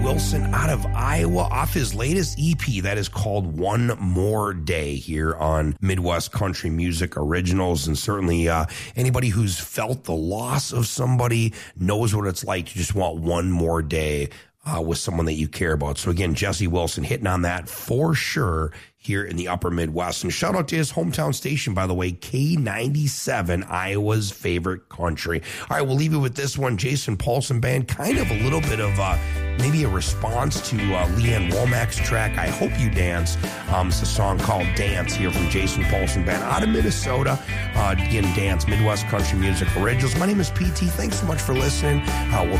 Wilson out of Iowa off his latest EP that is called One More Day here on Midwest Country Music Originals. And certainly anybody who's felt the loss of somebody knows what it's like to just want one more day with someone that you care about. So again, Jesse Wilson hitting on that for sure here in the upper Midwest. And shout out to his hometown station, by the way, K97, Iowa's favorite country. All right, we'll leave you with this one, Jason Paulson Band, kind of a little bit of maybe a response to Leanne Womack's track, I Hope You Dance. It's a song called Dance here from Jason Paulson Band out of Minnesota. Again, Dance, Midwest Country Music Originals. My name is PT. Thanks so much for listening. We'll